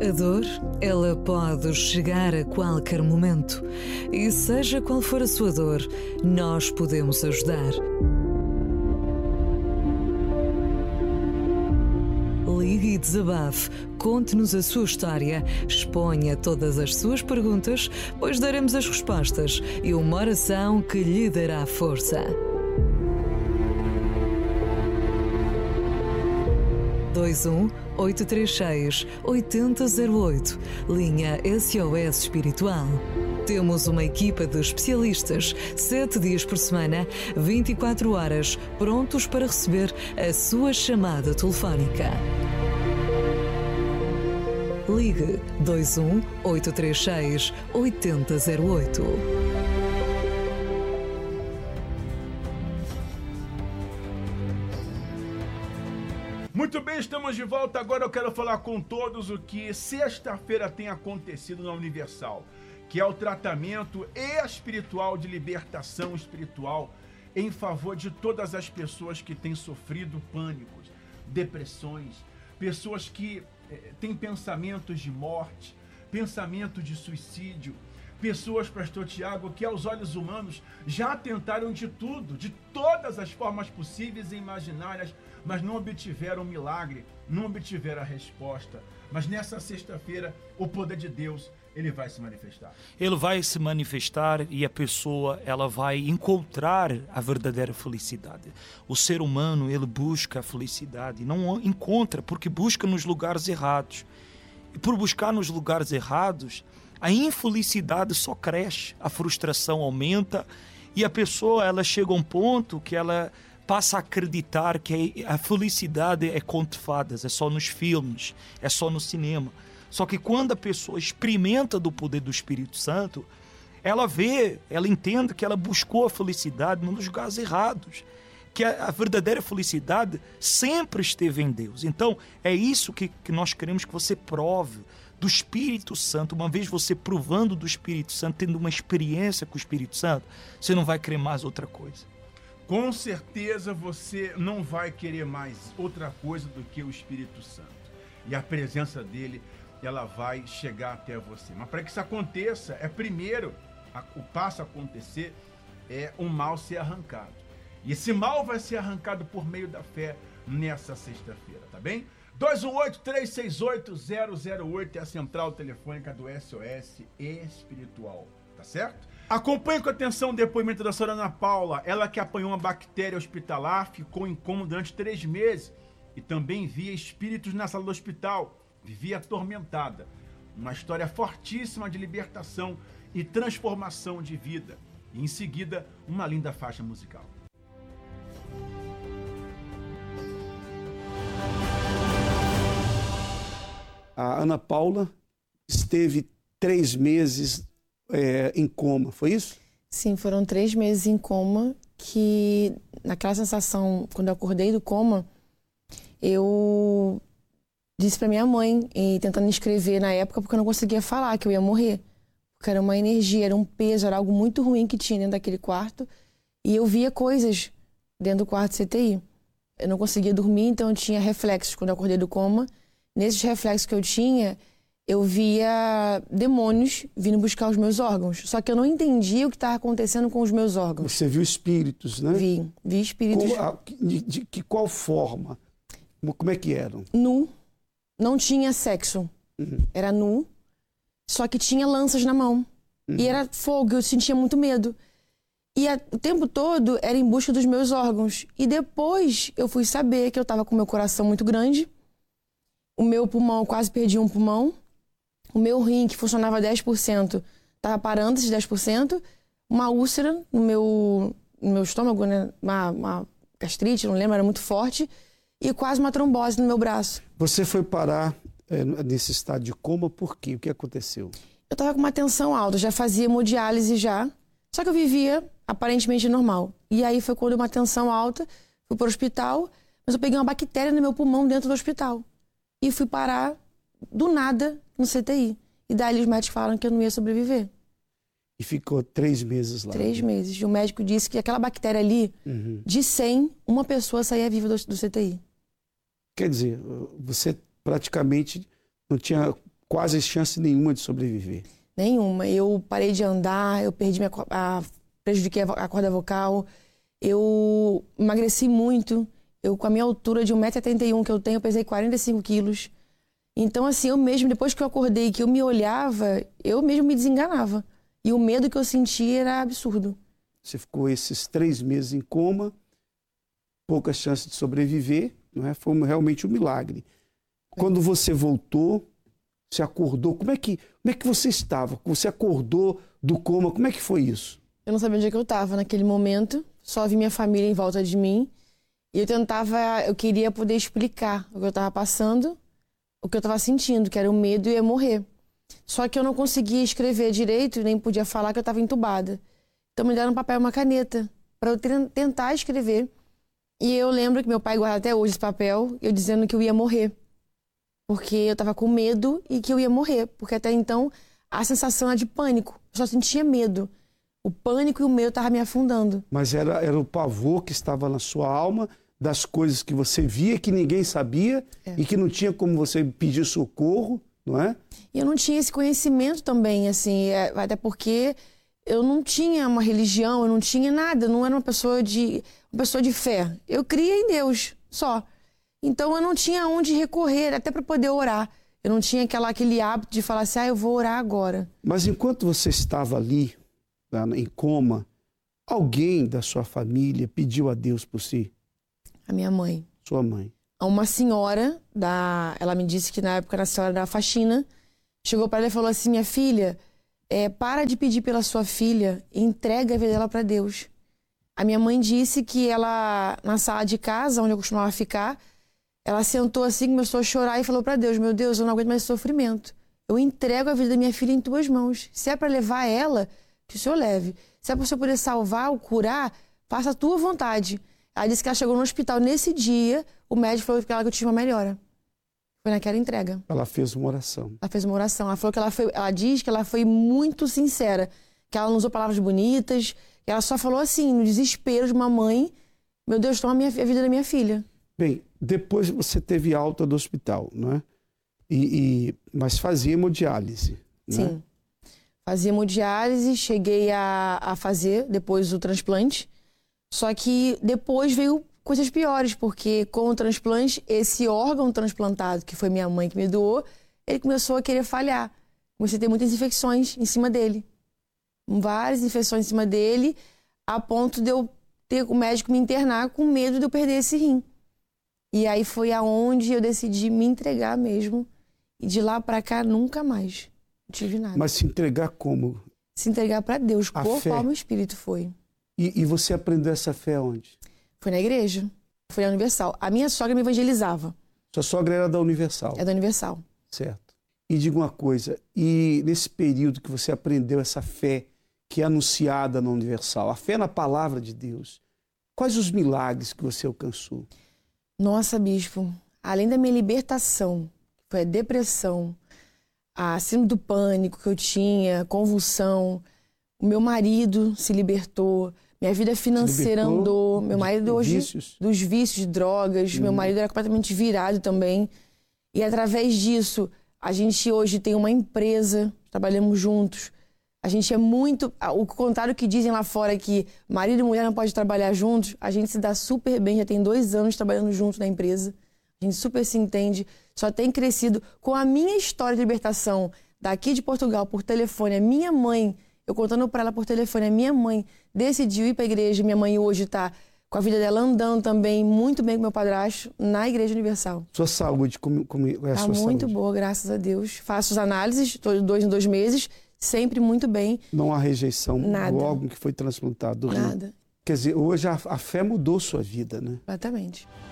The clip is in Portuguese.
A dor, ela pode chegar a qualquer momento. E seja qual for a sua dor, nós podemos ajudar. Ligue e desabafe, conte-nos a sua história, exponha todas as suas perguntas, pois daremos as respostas e uma oração que lhe dará força. 21-836-8008, linha SOS Espiritual. Temos uma equipa de especialistas, 7 dias por semana, 24 horas, prontos para receber a sua chamada telefónica. Ligue 21-836-8008. Muito bem, estamos de volta. Agora eu quero falar com todos o que sexta-feira tem acontecido na Universal, que é o tratamento espiritual de libertação espiritual em favor de todas as pessoas que têm sofrido pânicos, depressões, pessoas que têm pensamentos de morte, pensamento de suicídio, pessoas, pastor Tiago, que aos olhos humanos já tentaram de tudo, de todas as formas possíveis e imaginárias, mas não obtiveram milagre, não obtiveram a resposta. Mas nessa sexta-feira, o poder de Deus, ele vai se manifestar. Ele vai se manifestar e a pessoa, ela vai encontrar a verdadeira felicidade. O ser humano, ele busca a felicidade, não encontra porque busca nos lugares errados. E por buscar nos lugares errados, a infelicidade só cresce, a frustração aumenta e a pessoa, ela chega a um ponto que ela passa a acreditar que a felicidade é conto de fadas, é só nos filmes, é só no cinema. Só que quando a pessoa experimenta do poder do Espírito Santo, ela vê, ela entende que ela buscou a felicidade nos lugares errados, que a verdadeira felicidade sempre esteve em Deus. Então, é isso que nós queremos que você prove do Espírito Santo. Uma vez você provando do Espírito Santo, tendo uma experiência com o Espírito Santo, você não vai querer mais outra coisa. Com certeza você não vai querer mais outra coisa do que o Espírito Santo. E a presença dele, ela vai chegar até você. Mas para que isso aconteça, o passo a acontecer é o mal ser arrancado. E esse mal vai ser arrancado por meio da fé nessa sexta-feira, tá bem? 218-368-008 é a central telefônica do SOS Espiritual, tá certo? Acompanhe com atenção o depoimento da senhora Ana Paula, ela que apanhou uma bactéria hospitalar, ficou em coma durante 3 meses e também via espíritos na sala do hospital, vivia atormentada. Uma história fortíssima de libertação e transformação de vida. E em seguida, uma linda faixa musical. A Ana Paula esteve 3 meses em coma, foi isso? Sim, foram 3 meses em coma, que naquela sensação, quando eu acordei do coma, eu disse pra minha mãe, tentando escrever na época, porque eu não conseguia falar que eu ia morrer. Porque era uma energia, era um peso, era algo muito ruim que tinha dentro daquele quarto. E eu via coisas dentro do quarto CTI. Eu não conseguia dormir, então eu tinha reflexos quando eu acordei do coma. Nesses reflexos que eu tinha, eu via demônios vindo buscar os meus órgãos. Só que eu não entendia o que estava acontecendo com os meus órgãos. Você viu espíritos, né? Vi espíritos. De qual forma? Como é que eram? Nu. Não tinha sexo. Era nu. Só que tinha lanças na mão. E era fogo, eu sentia muito medo. E o tempo todo era em busca dos meus órgãos. E depois eu fui saber que eu estava com o meu coração muito grande. O meu pulmão, eu quase perdi um pulmão. O meu rim, que funcionava 10%, estava parando esses 10%. Uma úlcera no meu estômago, né? Uma gastrite, não lembro, era muito forte. E quase uma trombose no meu braço. Você foi parar nesse estado de coma por quê? O que aconteceu? Eu estava com uma tensão alta, já fazia hemodiálise já. Só que eu vivia aparentemente normal. E aí foi quando uma tensão alta, fui para o hospital, mas eu peguei uma bactéria no meu pulmão dentro do hospital. E fui parar do nada no CTI. E daí os médicos falaram que eu não ia sobreviver. E ficou 3 meses lá. 3 meses. E o médico disse que aquela bactéria ali, de 100, uma pessoa saía viva do CTI. Quer dizer, você praticamente não tinha quase chance nenhuma de sobreviver. Nenhuma. Eu parei de andar, eu perdi prejudiquei a corda vocal, eu emagreci muito. Eu, com a minha altura de 1,71 m que eu tenho, eu pesei 45 quilos. Então, assim, eu mesmo, depois que eu acordei, que eu me olhava, eu mesmo me desenganava. E o medo que eu sentia era absurdo. Você ficou esses 3 meses em coma, poucas chances de sobreviver, não é? Foi realmente um milagre. Quando você voltou, você acordou, como é que você estava? Você acordou do coma, como é que foi isso? Eu não sabia onde é que eu estava naquele momento, só vi minha família em volta de mim. E eu queria poder explicar o que eu estava passando, o que eu estava sentindo, que era o medo e ia morrer. Só que eu não conseguia escrever direito, nem podia falar que eu estava entubada. Então me deram um papel e uma caneta para eu tentar escrever. E eu lembro que meu pai guarda até hoje esse papel, eu dizendo que eu ia morrer. Porque eu estava com medo e que eu ia morrer. Porque até então a sensação era de pânico. Eu só sentia medo. O pânico e o medo estavam me afundando. Mas era o pavor que estava na sua alma, das coisas que você via, que ninguém sabia, e que não tinha como você pedir socorro, não é? E eu não tinha esse conhecimento também, assim, até porque eu não tinha uma religião, eu não tinha nada, eu não era uma pessoa de fé. Eu cria em Deus, só. Então eu não tinha onde recorrer, até para poder orar. Eu não tinha aquele hábito de falar assim, eu vou orar agora. Mas enquanto você estava ali, em coma, alguém da sua família pediu a Deus por si? A minha mãe. Sua mãe. Uma senhora, ela me disse que na época era a senhora da faxina, chegou para ela e falou assim, minha filha, para de pedir pela sua filha, entrega a vida dela para Deus. A minha mãe disse que ela, na sala de casa, onde eu costumava ficar, ela sentou assim, começou a chorar e falou para Deus, meu Deus, eu não aguento mais esse sofrimento. Eu entrego a vida da minha filha em tuas mãos. Se é para levar ela, que o Senhor leve. Se é para o Senhor poder salvar ou curar, faça a tua vontade. Ela disse que ela chegou no hospital nesse dia, o médico falou para ela que eu tinha uma melhora. Foi naquela entrega. Ela fez uma oração. Ela fez uma oração. Ela falou que ela diz que ela foi muito sincera, que ela não usou palavras bonitas, que ela só falou assim, no desespero de uma mãe, meu Deus, toma a vida da minha filha. Bem, depois você teve alta do hospital, não é? Mas fazia hemodiálise, Sim. Né? Fazia hemodiálise, cheguei a fazer depois o transplante. Só que depois veio coisas piores, porque com o transplante, esse órgão transplantado, que foi minha mãe que me doou, ele começou a querer falhar. Comecei a ter muitas infecções em cima dele. Várias infecções em cima dele, a ponto de eu ter o médico me internar com medo de eu perder esse rim. E aí foi aonde eu decidi me entregar mesmo. E de lá pra cá, nunca mais tive nada. Mas se entregar como? Se entregar pra Deus, A corpo, fé. alma e espírito foi. E você aprendeu essa fé onde? Foi na igreja. Foi na Universal. A minha sogra me evangelizava. Sua sogra era da Universal. É da Universal. Certo. E diga uma coisa, e nesse período que você aprendeu essa fé que é anunciada na Universal, a fé na palavra de Deus, quais os milagres que você alcançou? Nossa, bispo, além da minha libertação, que foi a depressão, a síndrome do pânico que eu tinha, convulsão, o meu marido se libertou, minha vida financeira andou, meu marido hoje dos vícios, drogas, meu marido era completamente virado também. E através disso, a gente hoje tem uma empresa, trabalhamos juntos. A gente é muito... O contrário que dizem lá fora que marido e mulher não podem trabalhar juntos, a gente se dá super bem, já tem 2 anos trabalhando juntos na empresa. A gente super se entende, só tem crescido. Com a minha história de libertação daqui de Portugal por telefone, a minha mãe, eu contando para ela por telefone, a minha mãe decidiu ir para a igreja. Minha mãe hoje está com a vida dela andando também muito bem com meu padrasto na Igreja Universal. Sua saúde, como é a sua saúde? Muito boa, graças a Deus. Faço as análises, 2 em 2 meses, sempre muito bem. Não há rejeição Nada. do órgão que foi transplantado do rim? Nada. Quer dizer, hoje a fé mudou sua vida, né? Completamente.